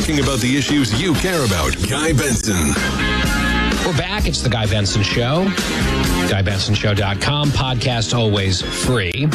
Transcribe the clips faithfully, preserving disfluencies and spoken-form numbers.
talking about the issues you care about. Guy Benson. We're back. It's the Guy Benson Show. Guy Benson Show dot com. Podcast always free.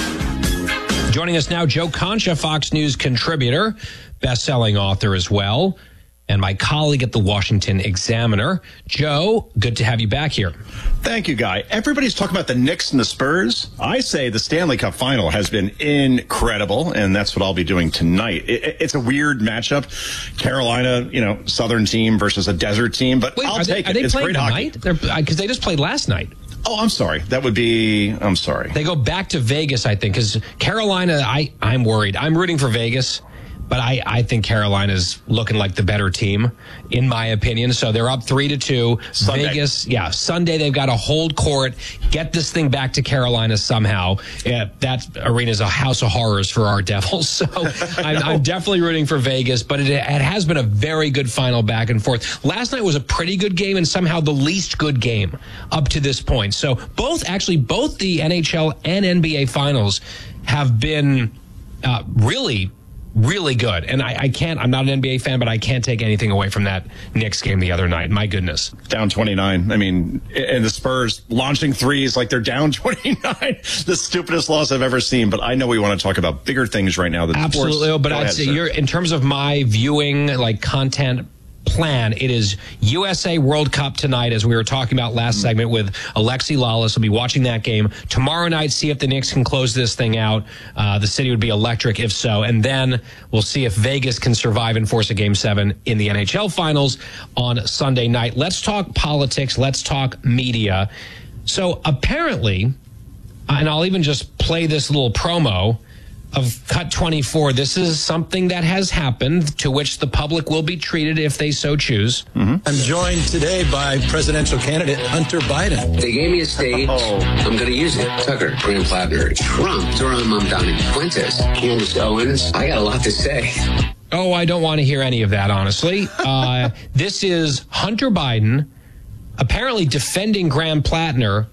Joining us now, Joe Concha, Fox News contributor, best-selling author as well, and my colleague at the Washington Examiner. Joe, good to have you back here. Thank you, Guy. Everybody's talking about the Knicks and the Spurs. I say the Stanley Cup final has been incredible, and that's what I'll be doing tonight. It, it's a weird matchup. Carolina, you know, Southern team versus a desert team, but Wait, I'll are take they, it. Are they It's playing great hockey. tonight? Because they just played last night. Oh, I'm sorry. That would be, I'm sorry. They go back to Vegas, I think, because Carolina, I, I'm worried. I'm rooting for Vegas, but I, I think Carolina's looking like the better team, in my opinion. So they're up three to two. Sunday. Vegas, yeah, Sunday they've got to hold court, get this thing back to Carolina somehow. Yeah, that arena's a house of horrors for our Devils. So I'm, I'm definitely rooting for Vegas, but it, it has been a very good final back and forth. Last night was a pretty good game and somehow the least good game up to this point. So both, actually, both the N H L and N B A finals have been uh, really Really good. And I, I can't, I'm not an N B A fan, but I can't take anything away from that Knicks game the other night. My goodness. Down twenty-nine. I mean, and the Spurs launching threes like they're down twenty-nine. The stupidest loss I've ever seen. But I know we want to talk about bigger things right now than Absolutely. sports. But Go I'd ahead, say sir. you're, in terms of my viewing, like content plan, it is U S A World Cup tonight, as we were talking about last mm-hmm. segment with Alexi Lawless. We'll be watching that game tomorrow night, see if the Knicks can close this thing out. Uh, the city would be electric if so. And then we'll see if Vegas can survive and force a game seven in the N H L finals on Sunday night. Let's talk politics. Let's talk media. So apparently, and I'll even just play this little promo of Cut twenty-four. This is something that has happened, to which the public will be treated if they so choose. Mm-hmm. I'm joined today by presidential candidate Hunter Biden. They gave me a stage. Oh. I'm going to use it. Tucker, Graham Plattner, Trump, Zoran Mamdani, Fuentes, Candace Owens. I got a lot to say. Oh, I don't want to hear any of that, honestly. Uh, this is Hunter Biden apparently defending Graham Plattner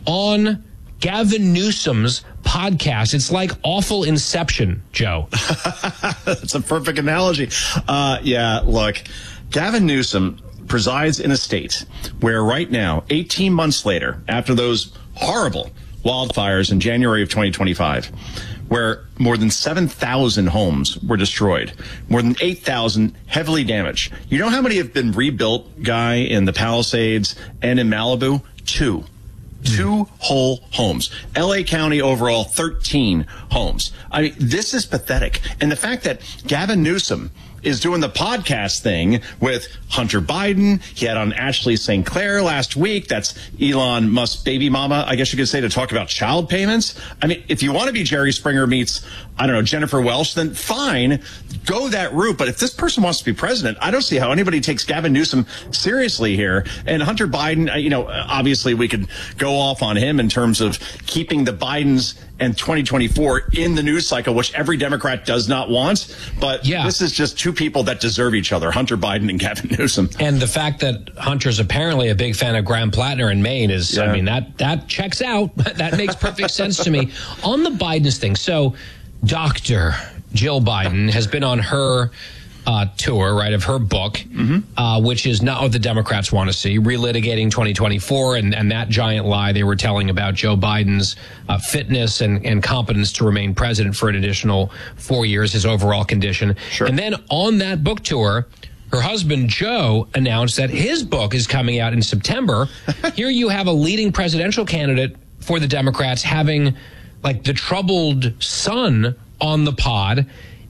on Gavin Newsom's podcast. It's like awful Inception, Joe. That's a perfect analogy. Uh, yeah, look, Gavin Newsom presides in a state where right now, eighteen months later, after those horrible wildfires in January of twenty twenty-five, where more than seven thousand homes were destroyed, more than eight thousand heavily damaged. You know how many have been rebuilt, Guy, in the Palisades and in Malibu? Two. Two whole homes. L A County overall, thirteen homes. I mean, this is pathetic. And the fact that Gavin Newsom is doing the podcast thing with Hunter Biden. He had on Ashley Saint Clair last week. That's Elon Musk's baby mama, I guess you could say, to talk about child payments. I mean, if you want to be Jerry Springer meets, I don't know, Jennifer Welsh, then fine, go that route. But if this person wants to be president, I don't see how anybody takes Gavin Newsom seriously here. And Hunter Biden, you know, obviously we could go off on him in terms of keeping the Bidens and twenty twenty-four in the news cycle, which every Democrat does not want. But yeah. This is just two people that deserve each other, Hunter Biden and Gavin Newsom. And the fact that Hunter's apparently a big fan of Graham Plattner in Maine is, yeah. I mean, that, that checks out. That makes perfect sense to me. On the Biden's thing, so Doctor Jill Biden has been on her uh, tour, right, of her book, mm-hmm. uh, which is not what the Democrats want to see, relitigating twenty twenty-four and, and that giant lie they were telling about Joe Biden's uh, fitness and, and competence to remain president for an additional four years, his overall condition. Sure. And then on that book tour, her husband, Joe, announced that his book is coming out in September. Here you have a leading presidential candidate for the Democrats having, like, the troubled son on the pod.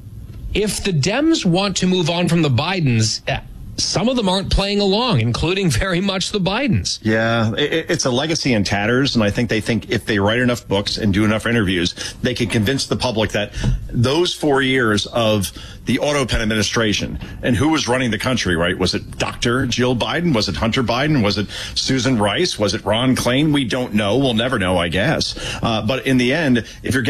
If the Dems want to move on from the Bidens, some of them aren't playing along, including very much the Bidens. Yeah, it, it's a legacy in tatters, and I think they think if they write enough books and do enough interviews, they can convince the public that those four years of the Auto Pen administration and who was running the country, right? Was it Doctor Jill Biden? Was it Hunter Biden? Was it Susan Rice? Was it Ron Klain? We don't know. We'll never know, I guess. Uh, but in the end, if you're